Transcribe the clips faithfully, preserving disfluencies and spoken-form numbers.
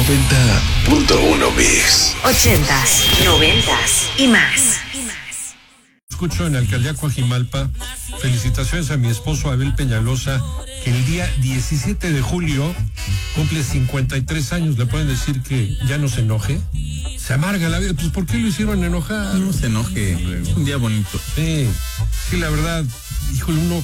noventa punto uno Mix. Ochentas, noventas y más. Escucho en la alcaldía Coajimalpa, felicitaciones a mi esposo Abel Peñalosa, que el día diecisiete de julio cumple cincuenta y tres años. Le pueden decir que ya no se enoje. Se amarga la vida. Pues ¿por qué lo hicieron enojar? No se enoje, es un día bonito. Sí, sí, la verdad, híjole, uno,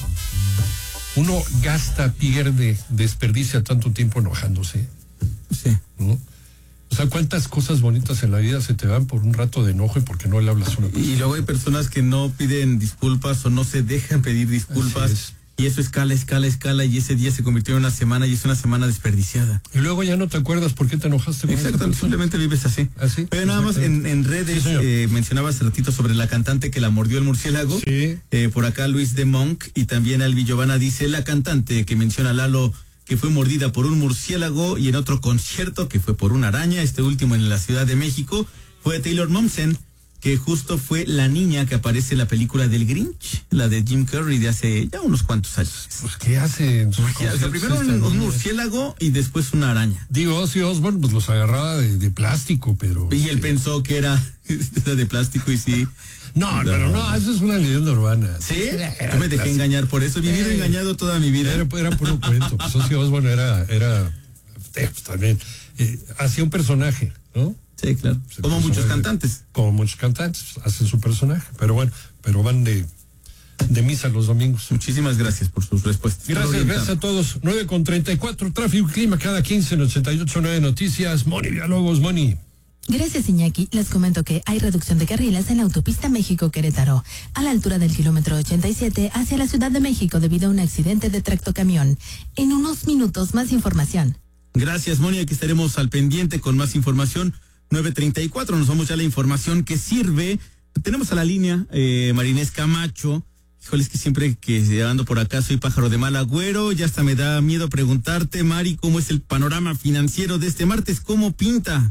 uno gasta, pierde, desperdicia tanto tiempo enojándose. Sí. ¿No? O sea, cuántas cosas bonitas en la vida se te van por un rato de enojo y porque no le hablas a una persona. Y luego hay personas que no piden disculpas o no se dejan pedir disculpas. Y eso escala, escala, escala, y ese día se convirtió en una semana y es una semana desperdiciada. Y luego ya no te acuerdas por qué te enojaste con Exacto, simplemente vives así. ¿Así? Pero nada más en, en redes, sí, eh, mencionaba hace ratito sobre la cantante que la mordió el murciélago. Sí. Eh, por acá Luis de Monk y también Albi Giovanna dice, la cantante que menciona Lalo, que fue mordida por un murciélago, y en otro concierto que fue por una araña, este último en la Ciudad de México, fue Taylor Momsen, que justo fue la niña que aparece en la película del Grinch, la de Jim Carrey de hace ya unos cuantos años. Pues ¿qué hace? En sus o sea, primero un, un murciélago y después una araña. Digo, Ozzy Osbourne pues los agarraba de, de plástico, pero... Y él sí pensó que era de plástico y sí... No, no, pero no, eso es una leyenda urbana. ¿Sí? Yo me dejé engañar por eso, he vivido eh, engañado toda mi vida. Era, era puro cuento, pues Ozzy Osbourne era, era, eh, pues también, eh, hacía un personaje, ¿no? Sí, claro. Pues como muchos cantantes. Como muchos cantantes, hacen su personaje, pero bueno, pero van de, de misa los domingos. Muchísimas gracias por sus respuestas. Gracias, gracias a todos. nueve con treinta y cuatro, tráfico y clima cada quince en ochenta y ocho punto nueve Noticias. Moni Villalobos, Moni. Gracias, Iñaki. Les comento que hay reducción de carriles en la autopista México-Querétaro, a la altura del kilómetro ochenta y siete hacia la Ciudad de México debido a un accidente de tractocamión. En unos minutos, más información. Gracias, Moni. Aquí estaremos al pendiente con más información. nueve treinta y cuatro, nos vamos ya a la información que sirve. Tenemos a la línea eh, Marinés Camacho. Híjole, es que siempre que ando por acá soy pájaro de mal agüero. Ya hasta me da miedo preguntarte, Mari, ¿cómo es el panorama financiero de este martes? ¿Cómo pinta?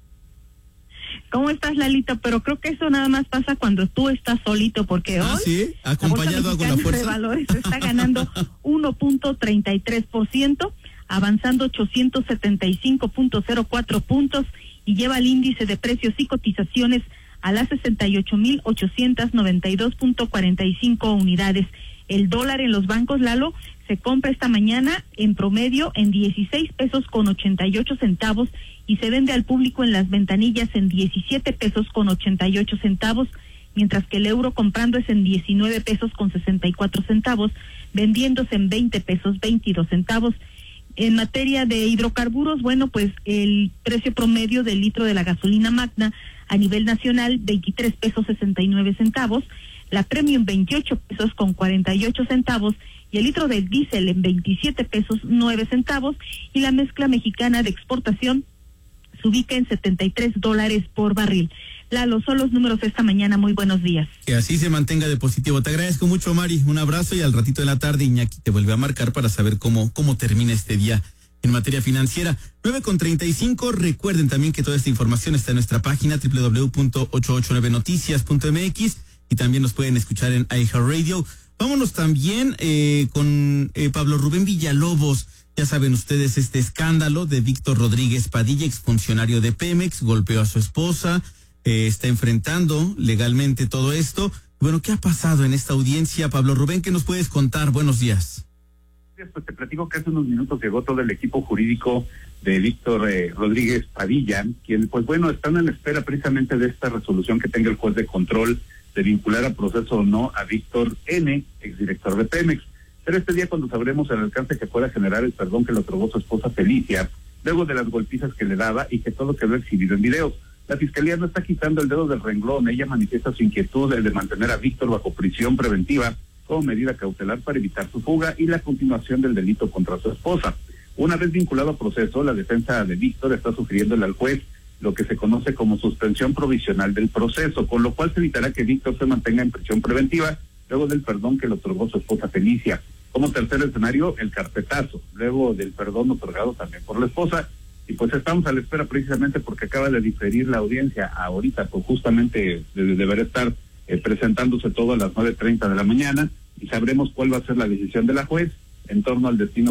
¿Cómo estás, Lalito? Pero creo que eso nada más pasa cuando tú estás solito, porque ah, hoy ¿sí? ¿Acompañado la con la fuerza de valores está ganando uno punto treinta y tres por ciento, avanzando ochocientos setenta y cinco punto cero cuatro puntos y lleva el índice de precios y cotizaciones a las sesenta y ocho mil ochocientos noventa y dos punto cuarenta y cinco unidades. El dólar en los bancos, Lalo, se compra esta mañana en promedio en dieciséis pesos con ochenta y ocho centavos y se vende al público en las ventanillas en diecisiete pesos con ochenta y ocho centavos, mientras que el euro comprando es en diecinueve pesos con sesenta y cuatro centavos, vendiéndose en veinte pesos veintidós centavos. En materia de hidrocarburos, bueno, pues el precio promedio del litro de la gasolina magna a nivel nacional, veintitrés pesos sesenta y nueve centavos, la premium veintiocho pesos con cuarenta y ocho centavos y el litro del diésel en veintisiete pesos nueve centavos y la mezcla mexicana de exportación se ubica en setenta y tres dólares por barril. Lalo, son los números esta mañana. Muy buenos días. Que así se mantenga de positivo. Te agradezco mucho, Mari. Un abrazo y al ratito de la tarde Iñaki te vuelve a marcar para saber cómo, cómo termina este día en materia financiera. nueve con treinta y cinco. Recuerden también que toda esta información está en nuestra página doble u doble u doble u punto ochocientos ochenta y nueve noticias punto m x y también nos pueden escuchar en iHeartRadio. Vámonos también eh, con eh, Pablo Rubén Villalobos. Ya saben ustedes este escándalo de Víctor Rodríguez Padilla, exfuncionario de Pemex, golpeó a su esposa, eh, está enfrentando legalmente todo esto. Bueno, ¿qué ha pasado en esta audiencia? Pablo Rubén, ¿qué nos puedes contar? Buenos días. Pues te platico que hace unos minutos llegó todo el equipo jurídico de Víctor eh, Rodríguez Padilla, quien pues bueno, están en espera precisamente de esta resolución que tenga el juez de control de vincular a proceso o no a Víctor N., exdirector de Pemex. Pero este día cuando sabremos el alcance que pueda generar el perdón que le otorgó su esposa Felicia, luego de las golpizas que le daba y que todo quedó exhibido en videos. La fiscalía no está quitando el dedo del renglón. Ella manifiesta su inquietud de mantener a Víctor bajo prisión preventiva como medida cautelar para evitar su fuga y la continuación del delito contra su esposa. Una vez vinculado a proceso, la defensa de Víctor está sugiriéndole al juez lo que se conoce como suspensión provisional del proceso, con lo cual se evitará que Víctor se mantenga en prisión preventiva luego del perdón que le otorgó su esposa Felicia. Como tercer escenario, el carpetazo, luego del perdón otorgado también por la esposa. Y pues estamos a la espera precisamente porque acaba de diferir la audiencia ahorita, pues justamente de, deberá estar eh, presentándose todo a las nueve treinta de la mañana y sabremos cuál va a ser la decisión de la juez en torno al destino